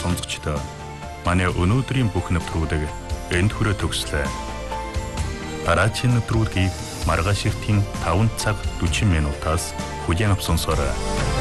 сонсогчдоо манай өнөөдрийн бүх нэвтрүүлэг энд хүрээ төгслөө. Дараагийн нэвтрүүлгийг маргааш эртийн 5 цаг 40 минутаас хүлээн авсан сорой.